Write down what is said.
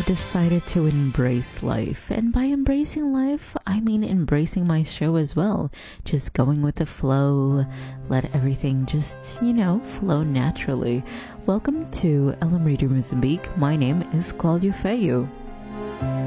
I've decided to embrace life. And by embracing life, I mean embracing my show as well. Just going with the flow, let everything just, flow naturally. Welcome to Elam Radio Mozambique. My name is Claudia Feio.